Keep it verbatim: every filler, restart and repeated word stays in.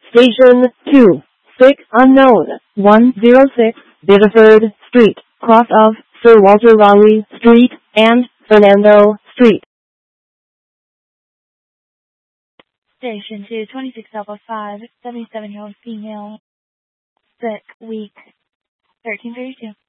Station two, six unknown, one zero six, Biddeford Street, cross of Sir Walter Raleigh Street and Fernando Street. Station two, twenty-six Alpha five, seventy-seven-year-old female, sick, weak, thirteen thirty-two.